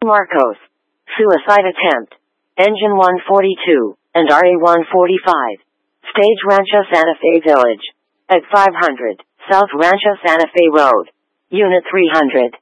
Marcos. Suicide attempt. Engine 142 and RA-145. Stage Rancho Santa Fe Village. At 500 South Rancho Santa Fe Road. Unit 300.